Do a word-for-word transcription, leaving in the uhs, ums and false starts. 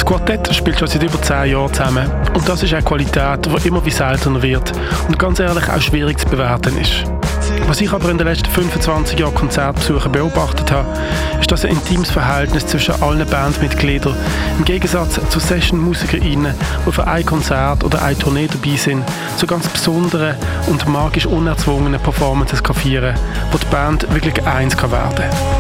Quartett spielt schon seit über zehn Jahren zusammen. Und das ist eine Qualität, die immer wie seltener wird und ganz ehrlich auch schwierig zu bewerten ist. Was ich aber in den letzten fünfundzwanzig Jahren Konzertbesuchen beobachtet habe, ist, dass ein intimes Verhältnis zwischen allen Bandmitgliedern im Gegensatz zu Session-MusikerInnen, die für ein Konzert oder eine Tournee dabei sind, zu ganz besonderen und magisch unerzwungenen Performances kann feiern, wo die Band wirklich eins kann werden kann.